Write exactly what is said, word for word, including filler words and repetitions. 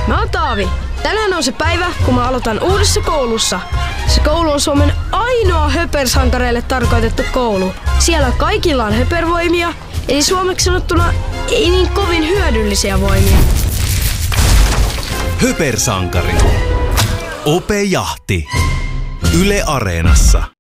Mä oon Taavi. Tänään on se päivä, kun mä aloitan uudessa koulussa. Se koulu on Suomen ainoa höpersankareille tarkoitettu koulu. Siellä kaikilla on höpervoimia, eli suomeksi sanottuna ei niin kovin hyödyllisiä voimia. Höpersankari. Ope Jahti. Yle Areenassa.